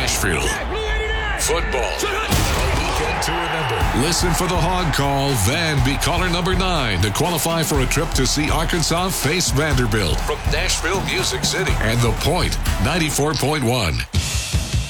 Nashville. Football. A weekend to remember. Listen for the Hog Call, then be caller number 9 to qualify for a trip to see Arkansas face Vanderbilt from Nashville, Music City, and The Point 94.1.